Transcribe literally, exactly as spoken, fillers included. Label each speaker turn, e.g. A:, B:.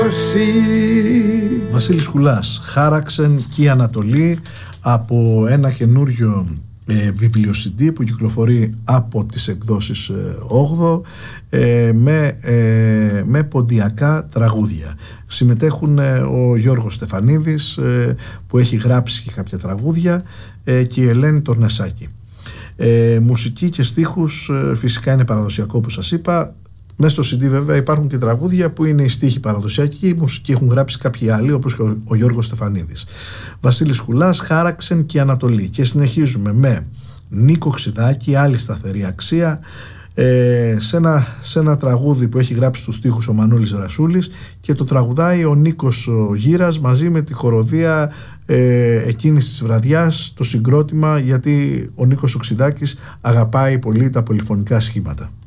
A: Βασίλης Χουλάς, Χάραξεν και η Ανατολή, από ένα καινούριο ε, βιβλίο-σι ντι που κυκλοφορεί από τις εκδόσεις ε, όγδοο, ε, με, ε, με ποντιακά τραγούδια. Συμμετέχουν ε, ο Γιώργος Στεφανίδης, ε, που έχει γράψει και κάποια τραγούδια, ε, και η Ελένη Τορνεσάκη. Ε, μουσική και στίχους, ε, φυσικά είναι παραδοσιακό που σας είπα. Μέσα στο σι ντι βέβαια υπάρχουν και τραγούδια που είναι οι στίχοι παραδοσιακοί, η μουσική έχουν γράψει κάποιοι άλλοι, όπως και ο, ο Γιώργος Στεφανίδης. Βασίλης Χουλάς, Χάραξεν και Ανατολή. Και συνεχίζουμε με Νίκο Ξιδάκη, Άλλη σταθερή αξία, ε, σε, ένα, σε ένα τραγούδι που έχει γράψει τους στίχους ο Μανώλης Ρασούλης, και το τραγουδάει ο Νίκος ο Γύρας μαζί με τη χοροδία ε, εκείνης της βραδιάς, το συγκρότημα, γιατί ο Νίκος ο Ξιδάκης αγαπάει πολύ τα πολυφωνικά σχήματα.